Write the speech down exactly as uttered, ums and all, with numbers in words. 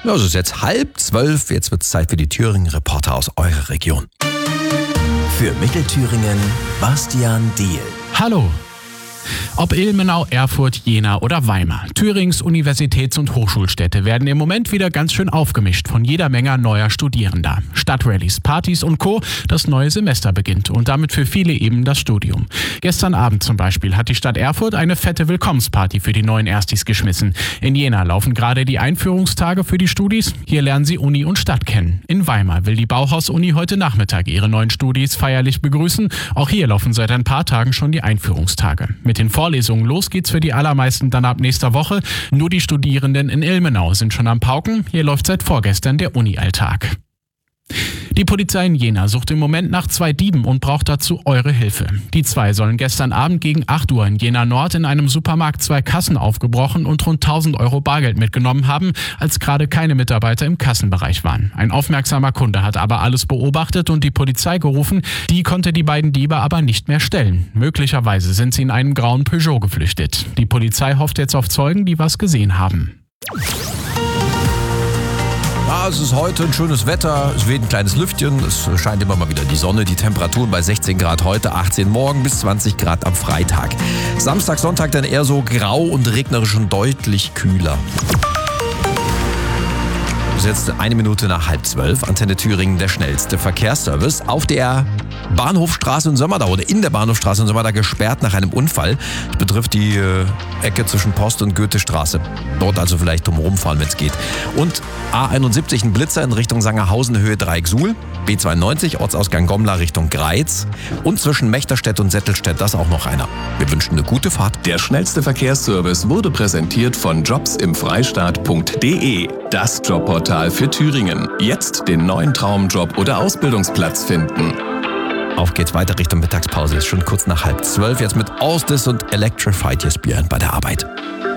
Ja, es ist jetzt halb zwölf, jetzt wird es Zeit für die Thüringen-Reporter aus eurer Region. Für Mittelthüringen, Bastian Diehl. Hallo. Ob Ilmenau, Erfurt, Jena oder Weimar, Thürings Universitäts- und Hochschulstädte werden im Moment wieder ganz schön aufgemischt von jeder Menge neuer Studierender. Stadtrallies, Partys und Co. Das neue Semester beginnt und damit für viele eben das Studium. Gestern Abend zum Beispiel hat die Stadt Erfurt eine fette Willkommensparty für die neuen Erstis geschmissen. In Jena laufen gerade die Einführungstage für die Studis. Hier lernen sie Uni und Stadt kennen. In Weimar will die Bauhaus-Uni heute Nachmittag ihre neuen Studis feierlich begrüßen. Auch hier laufen seit ein paar Tagen schon die Einführungstage. Mit den Vorlesungen los geht's für die allermeisten dann ab nächster Woche. Nur die Studierenden in Ilmenau sind schon am Pauken. Hier läuft seit vorgestern der Uni-Alltag. Die Polizei in Jena sucht im Moment nach zwei Dieben und braucht dazu eure Hilfe. Die zwei sollen gestern Abend gegen acht Uhr in Jena Nord in einem Supermarkt zwei Kassen aufgebrochen und rund tausend Euro Bargeld mitgenommen haben, als gerade keine Mitarbeiter im Kassenbereich waren. Ein aufmerksamer Kunde hat aber alles beobachtet und die Polizei gerufen. Die konnte die beiden Diebe aber nicht mehr stellen. Möglicherweise sind sie in einen grauen Peugeot geflüchtet. Die Polizei hofft jetzt auf Zeugen, die was gesehen haben. Ja, es ist heute ein schönes Wetter, es weht ein kleines Lüftchen, es scheint immer mal wieder die Sonne, die Temperaturen bei sechzehn Grad heute, achtzehn morgen bis zwanzig Grad am Freitag. Samstag, Sonntag dann eher so grau und regnerisch und deutlich kühler. Es ist jetzt eine Minute nach halb zwölf, Antenne Thüringen, der schnellste Verkehrsservice. Auf der Bahnhofstraße in Sömmerda oder in der Bahnhofstraße in Sömmerda gesperrt nach einem Unfall. Das betrifft die äh, Ecke zwischen Post- und Goethestraße. Dort also vielleicht drum rumfahren, wenn es geht. Und A einundsiebzig, ein Blitzer in Richtung Sangerhausen, Höhe Dreieck-Suhl. B zweiundneunzig, Ortsausgang Gommlar Richtung Greiz. Und zwischen Mechterstedt und Settelstedt, das auch noch einer. Wir wünschen eine gute Fahrt. Der schnellste Verkehrsservice wurde präsentiert von jobs im freistaat punkt de. Das Jobportal für Thüringen. Jetzt den neuen Traumjob oder Ausbildungsplatz finden. Auf geht's weiter Richtung Mittagspause. Ist schon kurz nach halb zwölf. Jetzt mit Allstis und Electrified. Hier ist Björn bei der Arbeit.